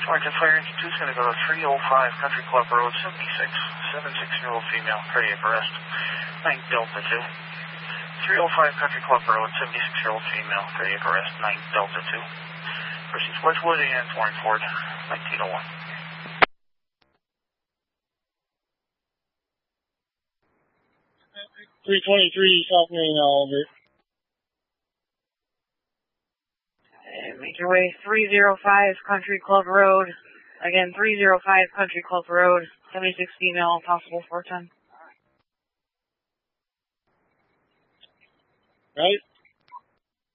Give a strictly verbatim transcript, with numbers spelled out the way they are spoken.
Sergeant Fire Engine two is going to go to three oh five Country Club Road, seventy-six, seventy-six-year-old female, cardiac arrest, nine Delta two. three oh five Country Club Road, seventy-six-year-old female, cardiac arrest, nine Delta two. Proceeds Westwood and Warren Ford, nineteen oh one. three twenty-three South Main, over. Make your way three oh five Country Club Road. Again, three oh five Country Club Road, seventy-six female, possible four ten. Right.